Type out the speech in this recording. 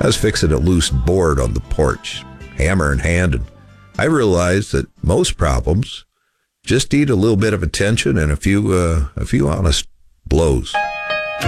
I was fixing a loose board on the porch, hammer in hand, and I realized that most problems just need a little bit of attention and a few honest blows.